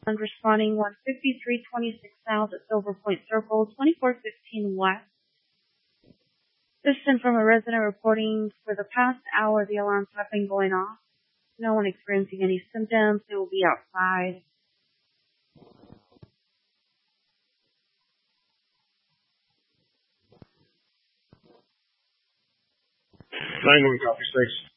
responding 15326 South at Silver Point Circle, 2415 West. This is from a resident reporting for the past hour the alarms have been going off. No one experiencing any symptoms. They will be outside. 9-1, copy 6.